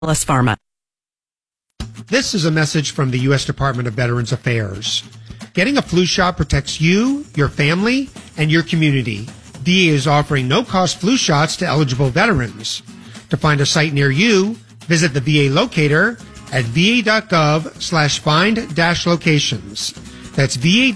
Pharma. This is a message from the U.S. Department of Veterans Affairs. Getting a flu shot protects you, your family, and your community. VA is offering no-cost flu shots to eligible veterans. To find a site near you, visit the VA locator at va.gov/find-locations. That's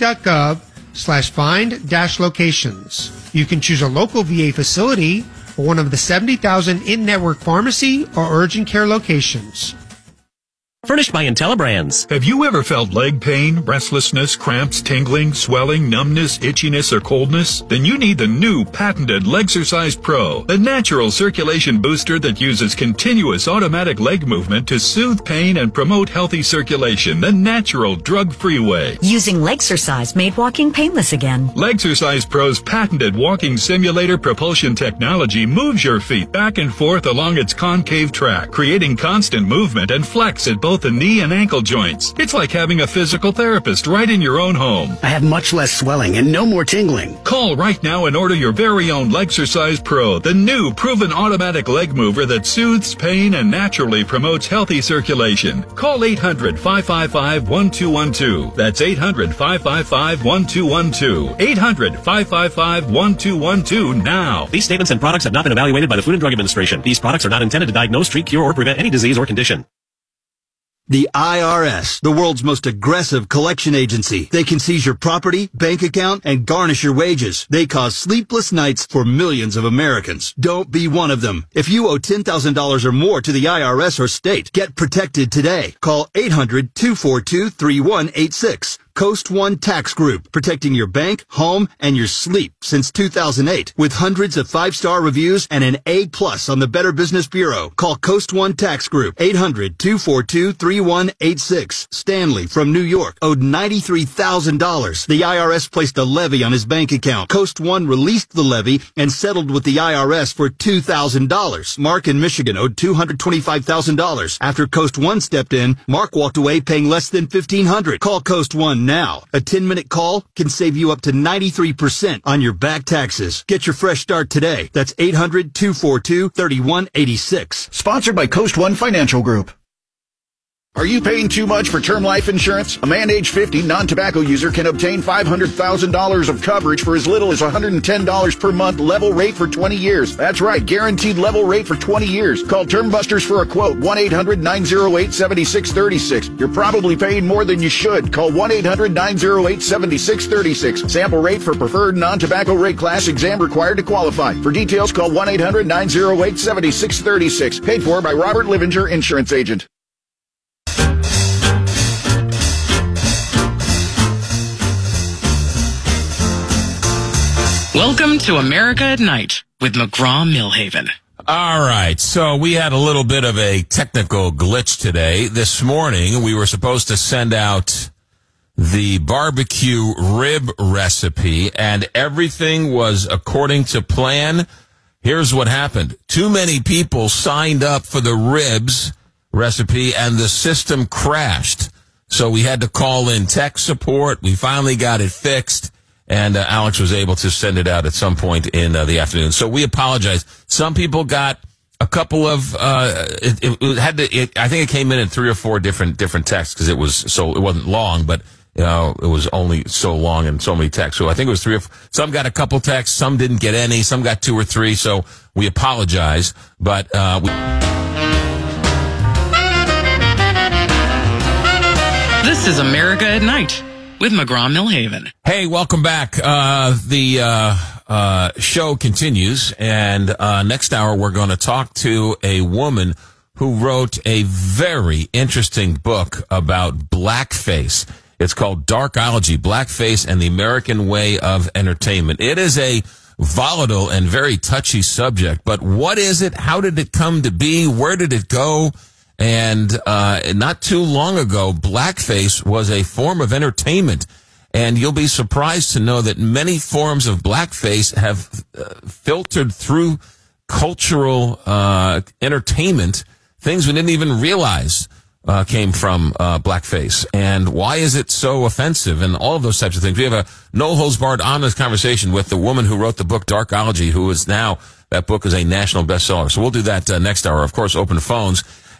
va.gov/find-locations. You can choose a local VA facility or one of the 70,000 in-network pharmacy or urgent care locations. Furnished by IntelliBrands. Have you ever felt leg pain, restlessness, cramps, tingling, swelling, numbness, itchiness, or coldness? Then you need the new patented Legsercise Pro, the natural circulation booster that uses continuous automatic leg movement to soothe pain and promote healthy circulation the natural, drug-free way. Using Legsercise made walking painless again. Legsercise Pro's patented walking simulator propulsion technology moves your feet back and forth along its concave track, creating constant movement and flex at both the knee and ankle joints. It's like having a physical therapist right in your own home. I have much less swelling and no more tingling. Call right now and order your very own Legsercise Pro, the new proven automatic leg mover that soothes pain and naturally promotes healthy circulation. Call 800-555-1212. That's 800-555-1212. 800-555-1212 now. These statements and products have not been evaluated by the Food and Drug Administration. These products are not intended to diagnose, treat, cure, or prevent any disease or condition. The IRS, the world's most aggressive collection agency. They can seize your property, bank account, and garnish your wages. They cause sleepless nights for millions of Americans. Don't be one of them. If you owe $10,000 or more to the IRS or state, get protected today. Call 800-242-3186. Coast One Tax Group, protecting your bank, home, and your sleep since 2008. With hundreds of 5-star reviews and an A+ on the Better Business Bureau. Call Coast One Tax Group, 800-242-3186. Stanley from New York owed $93,000. The IRS placed a levy on his bank account. Coast One released the levy and settled with the IRS for $2,000. Mark in Michigan owed $225,000. After Coast One stepped in, Mark walked away paying less than $1,500. Call Coast One now. A 10-minute call can save you up to 93% on your back taxes. Get your fresh start today. That's 800-242-3186. Sponsored by Coast One Financial Group. Are you paying too much for term life insurance? A man age 50 non-tobacco user can obtain $500,000 of coverage for as little as $110 per month, level rate for 20 years. That's right, guaranteed level rate for 20 years. Call Term Busters for a quote, 1-800-908-7636. You're probably paying more than you should. Call 1-800-908-7636. Sample rate for preferred non-tobacco rate class, exam required to qualify. For details, call 1-800-908-7636. Paid for by Robert Livinger, Insurance Agent. Welcome to America at Night with McGraw-Milhaven. All right, so we had a little bit of a technical glitch today. This morning, we were supposed to send out the barbecue rib recipe, and everything was according to plan. Here's what happened. Too many people signed up for the ribs recipe, and the system crashed. So we had to call in tech support. We finally got it fixed. And Alex was able to send it out at some point in the afternoon. So we apologize. Some people got a couple of I think it came in 3 or 4 different texts because it wasn't long, but it was only so long and so many texts. So I think it was 3 or 4. Some got a couple texts, some didn't get any, some got 2 or 3. So we apologize, but This is America at Night with McGraw-Milhaven. Hey, welcome back. The show continues, and next hour we're going to talk to a woman who wrote a very interesting book about blackface. It's called Darkology, Blackface and the American Way of Entertainment. It is a volatile and very touchy subject, but what is it? How did it come to be? Where did it go? And not too long ago, blackface was a form of entertainment. And you'll be surprised to know that many forms of blackface have filtered through cultural entertainment, things we didn't even realize came from blackface. And why is it so offensive and all of those types of things? We have a no-holds-barred, honest conversation with the woman who wrote the book Darkology, who is now, that book is a national bestseller. So we'll do that next hour. Of course, open phones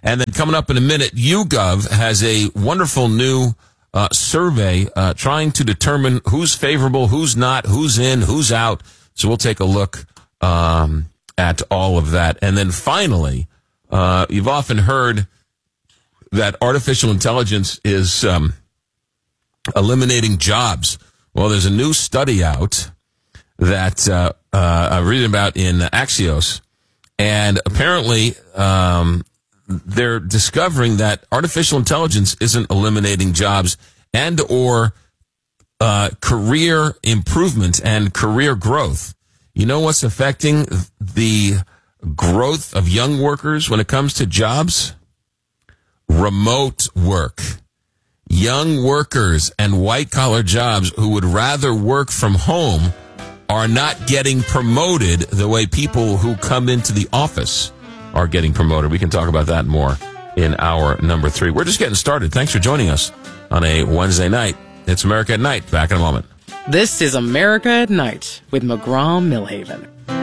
And then coming up in a minute, YouGov has a wonderful new survey trying to determine who's favorable, who's not, who's in, who's out. So we'll take a look at all of that. And then finally, you've often heard that artificial intelligence is eliminating jobs. Well, there's a new study out that I'm reading about in Axios, and apparently they're discovering that artificial intelligence isn't eliminating jobs and or career improvement and career growth. You know what's affecting the growth of young workers when it comes to jobs? Remote work. Young workers and white-collar jobs who would rather work from home are not getting promoted the way people who come into the office are getting promoted. We can talk about that more in hour number 3. We're just getting started. Thanks for joining us on a Wednesday night. It's America at Night. Back in a moment. This is America at Night with McGraw-Milhaven.